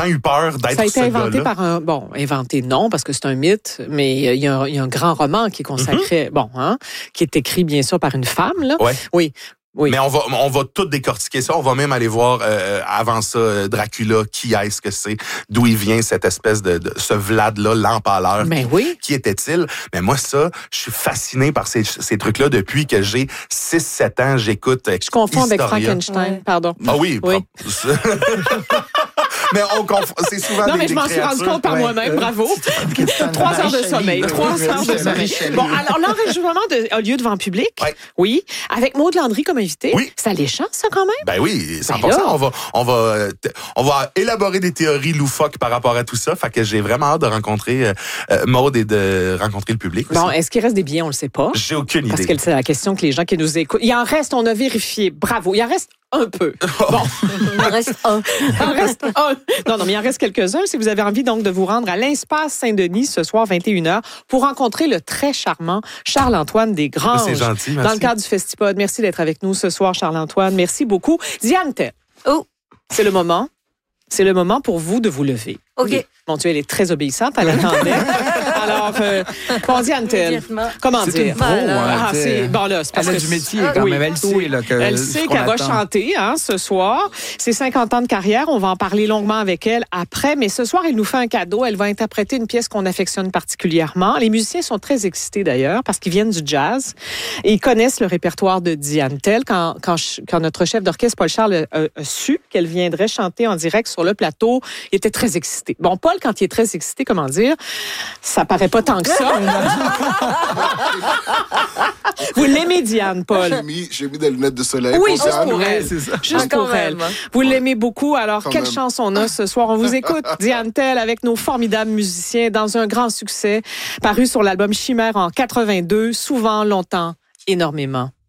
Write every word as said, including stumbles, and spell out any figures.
longtemps eu peur d'être ce gars-là. Ça a été inventé par un... Bon, inventé non, parce que c'est un mythe, mais il y a un, il y a un grand roman qui est consacré... Mm-hmm. Bon, hein, qui est écrit, bien sûr, par une femme, là. Ouais. Oui. Oui. Mais on va, on va tout décortiquer ça. On va même aller voir euh, avant ça Dracula, qui est-ce que c'est, d'où il vient cette espèce de, de ce Vlad-là, l'empaleur. Ben qui, oui. qui était-il? Mais moi, ça, je suis fasciné par ces, ces trucs-là depuis que j'ai six sept ans. J'écoute Je confonds Historia. avec Frankenstein, ouais. Pardon. Ah oui, oui. Mais on confond, c'est souvent non, des, mais je m'en suis rendu compte par ouais. moi-même, bravo. Trois heures de sommeil, trois heures de sommeil. Bon, alors l'enregistrement de, a lieu devant public, ouais. oui, avec Maud Landry comme invité. Oui. C'est alléchant, ça, quand même? Ben oui, cent pour cent. Ben on va, on va, on va élaborer des théories loufoques par rapport à tout ça. Fait que j'ai vraiment hâte de rencontrer euh, Maud et de rencontrer le public aussi. Bon, est-ce qu'il reste des billets? On le sait pas. J'ai aucune idée. Parce que c'est la question que les gens qui nous écoutent. Il en reste, on a vérifié. Bravo. Il en reste un peu. Bon. Il en reste un. Il en reste un. Non, non, mais il en reste quelques-uns. Si vous avez envie donc de vous rendre à l'Espace Saint-Denis ce soir, vingt et une heures, pour rencontrer le très charmant Charles-Antoine Desgranges. C'est gentil, merci. Dans le cadre du Festipod. Merci d'être avec nous ce soir, Charles-Antoine. Merci beaucoup. Diane Tell. Oh. C'est le moment. C'est le moment pour vous de vous lever. OK. Oui. Mon Dieu, elle est très obéissante. Elle attendait. Alors, euh, bon, Diane Tell, comment c'est dire? Une pro, hein, ah, c'est, bon, là, c'est parce elle a que du métier quand oui, même. Elle sait, oui. là, que elle sait qu'elle va chanter hein, ce soir. C'est cinquante ans de carrière. On va en parler longuement avec elle après. Mais ce soir, elle nous fait un cadeau. Elle va interpréter une pièce qu'on affectionne particulièrement. Les musiciens sont très excités d'ailleurs parce qu'ils viennent du jazz et ils connaissent le répertoire de Diane Tell. Quand, quand, quand notre chef d'orchestre, Paul Charles, a, a su qu'elle viendrait chanter en direct sur le plateau, il était très excité. Bon, Paul, quand il est très excité, comment dire, ça paraît pas tant que ça. Vous l'aimez, Diane, Paul? J'ai mis, j'ai mis des lunettes de soleil. Oui, pour juste Diane. pour elle. C'est ça. Juste Quand pour elle. même. Vous l'aimez beaucoup. Alors, Quand quelle même. chance on a ce soir? On vous écoute, Diane Tell, avec nos formidables musiciens dans un grand succès paru sur l'album Chimère en quatre-vingt-deux, souvent, longtemps, énormément.